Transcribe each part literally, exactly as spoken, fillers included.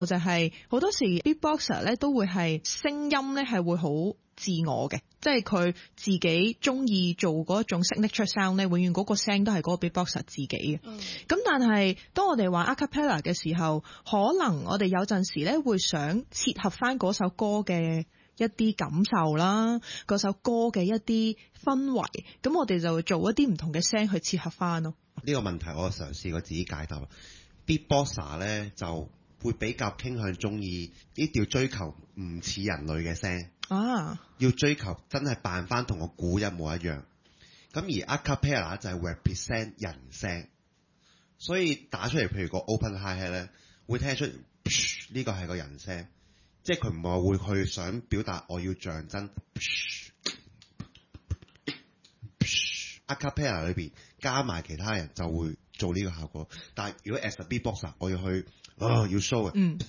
就係好多時 beatboxer 咧都會係聲音咧係會好自我嘅，即係佢自己中意做嗰一種 signature sound 咧，永遠嗰個聲都係嗰個 beatboxer 自己嘅。咁、嗯、但係當我哋話 acapella 嘅時候，可能我哋有陣時咧會想切合翻嗰首歌嘅一啲感受啦，嗰首歌嘅一啲氛圍，咁我哋就會做一啲唔同嘅聲去切合翻咯。 呢個問題我嘗試過自己解答。beatboxer 咧就會比較傾向中意呢條追求唔似人類嘅聲啊，要追求真係扮翻同個鼓一模一樣。咁而 acapella 就係 represent 人聲，所以打出嚟譬如個 open hi-hat 咧，會聽出呢個係個人聲，即係佢唔係會去想表達我要像真。acapella 裏邊加埋其他人就會做呢個效果，但係如果 as a beatboxer 我要去哦要 show 啊，嗯，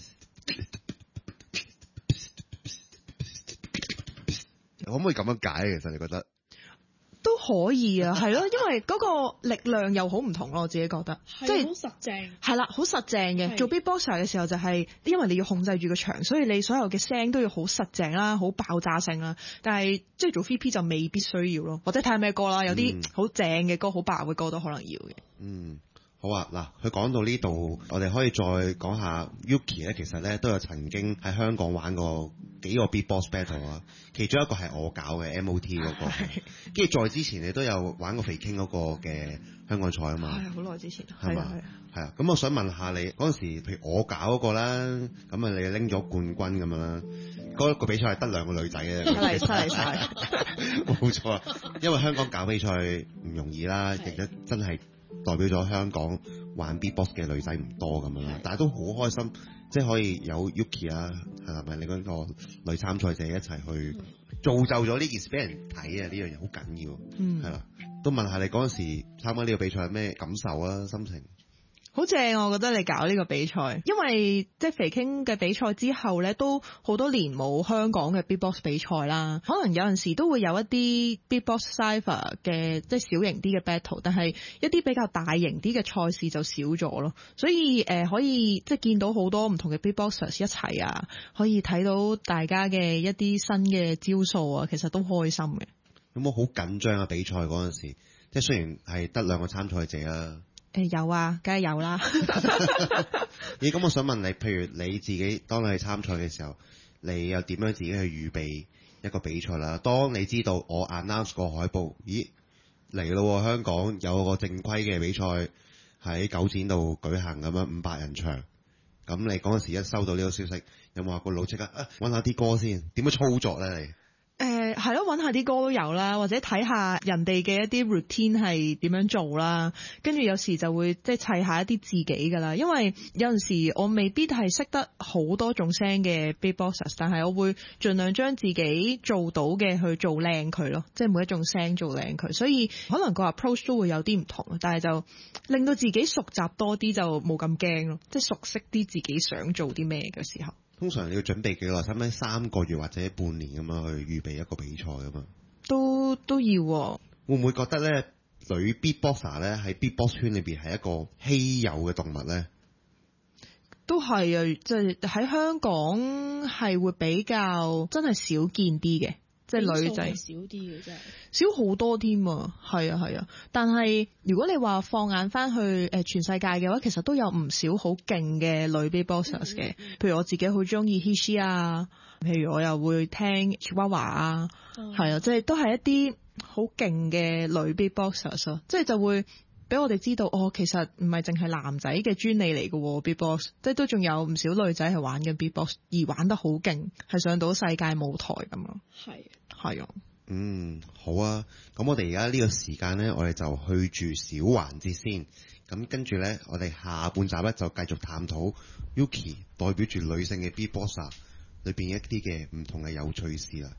可唔可以咁樣解？其實你覺得都可以啊，係咯，因為嗰個力量又好唔同咯，我自己覺得， 即係好實正， 係啦，好實正嘅。做 beatboxer 嘅時候就係、是，因為你要控制住個場，所以你所有嘅聲都要好實正啦，好爆炸性啦。但係即係做 three P 就未必需要咯，或者睇下咩歌啦，有啲好正嘅歌、好、嗯、爆嘅歌都可能要嘅。 嗯。好啊，嗱，佢講到呢度，我哋可以再講下 Yuki 咧，其實咧都有曾經喺香港玩過幾個 beatbox battle 啊，其中一個係我搞嘅 M O T 嗰、那個，跟住再之前你都有玩過肥 King 嗰個嘅香港賽啊嘛， 係好耐之前， 係嘛，係啊，咁我想問下你嗰陣時，譬如我搞嗰個啦，咁啊你拎咗冠軍咁樣啦，嗰、那個比賽係得兩個女仔嘅， 犀利犀利犀利，冇錯啊，因為香港搞比賽唔容易啦，亦都真係。代表咗香港玩 beatbox 嘅女仔唔多咁樣啦，但係都好開心，即係可以有 Yuki 啊，係咪你嗰個女參賽者一齊去造就咗呢件事俾人睇啊？呢樣嘢好緊要，嗯，係啦，都問下你嗰陣時參加呢個比賽係咩感受啊？心情？ 好正，我覺得你搞呢個比賽，因為即係肥 King 嘅比賽之後咧，都好多年冇香港嘅 beatbox 比賽啦。可能有陣時都會有一啲 beatbox cypher 嘅即係小型啲嘅 battle， 但係一啲比較大型啲嘅賽事就少咗咯。所以誒、呃、可以即係見到好多唔同嘅 beatboxers 一齊啊，可以睇到大家嘅一啲新嘅招數啊，其實都開心嘅。 有冇好緊張啊？比賽嗰陣時，即係雖然係得兩個參賽者啊。 誒有啊，梗係有啦。 咦，咁我想問你，譬如你自己當你去參賽嘅時候，你又點樣自己去預備一個比賽啦？當你知道我 announce 個海報，咦嚟咯，香港有個正規嘅比賽喺九展度舉行咁樣五百人場，咁你嗰陣時一收到呢個消息，有冇話個腦即刻啊揾下啲歌先？點樣操作咧你？ 誒係咯，揾下啲歌都有啦，或者睇下人哋嘅一啲 routine 係點樣做啦，跟住有時就會即係砌下一啲自己噶啦，因為有陣時我未必係識得好多種聲嘅 beatboxers， 但係我會盡量將自己做到嘅去做靚佢咯，即係每一種聲做靚佢，所以可能個 approach 都會有啲唔同，但係就令到自己熟習多啲，就冇咁驚咯，即係熟悉啲自己想做啲咩嘅時候。 通常你要準備幾耐？使唔使三個月或者半年咁樣去預備一個比賽㗎嘛？ 都都要、啊。 會唔會覺得咧女 beatboxer 咧喺 beatbox 圈裏邊係一個稀有嘅動物咧？ 都係啊，即係喺香港係會比較真係少見啲嘅。即係女仔少啲嘅真係少好多添啊，係啊係啊，但係如果你話放眼翻去誒全世界嘅話，其實都有唔少好勁嘅女 beatboxers 嘅，嗯、譬如我自己好中意 Hishi 啊，譬如我又會聽 Chihuahua 啊，係、嗯、啊，即係都係一啲好勁嘅女 beatboxers 咯，即係就會俾我哋知道哦，其實唔係淨係男仔嘅專利嚟嘅 beatbox， 即係都仲有唔少女仔係玩緊 beatbox 而玩得好勁，係上到世界舞台咁咯。係係啊， 嗯，好啊，咁我哋而家呢個時間呢，我哋就去住小環節先，咁跟住呢，我哋下半集呢，就繼續探討 Yuki 代表住女性嘅 beatboxer 裏邊一啲嘅唔同嘅有趣事啦。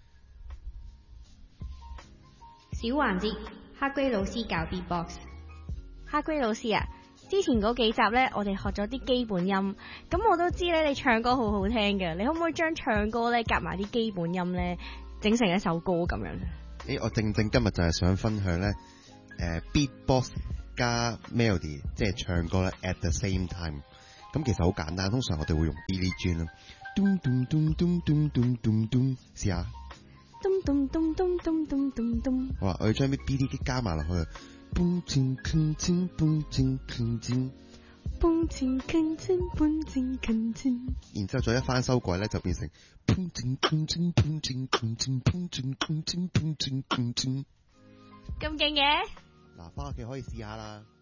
小環節，黑龜老師教 beatbox。黑龜老師啊，之前嗰幾集呢，我哋學咗啲基本音，咁我都知咧你唱歌好好聽嘅，你可唔可以將唱歌咧夾埋啲基本音咧，整成一首歌咁樣？ 誒，我正正今日就係想分享咧，誒、呃、beatbox 加 melody， 即係唱歌咧 at the same time 咁其實好簡單，通常我哋會用 Billie Jean 啦，咚咚咚咚咚咚咚咚，試下。 咚咚咚咚咚咚咚咚。 好啦，我要將啲 Billie Jean 加埋落去。嘣靜鏗靜，嘣靜鏗靜， 嘣靜鏗靜，嘣靜鏗靜。 然之後再一番修改咧，就變成嘣靜鏗靜，嘣靜鏗靜，嘣靜鏗靜，嘣靜鏗靜。 咁勁嘅？ 嗱，翻屋企可以試下啦。